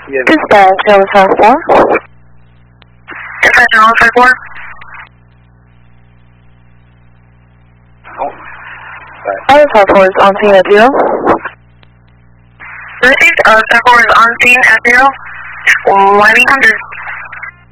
Dispatch, Alpha 4. Dispatch, Alpha 4. Alpha 4 is on scene at 0. Received, Alpha 4 is on scene at 0. 1-800.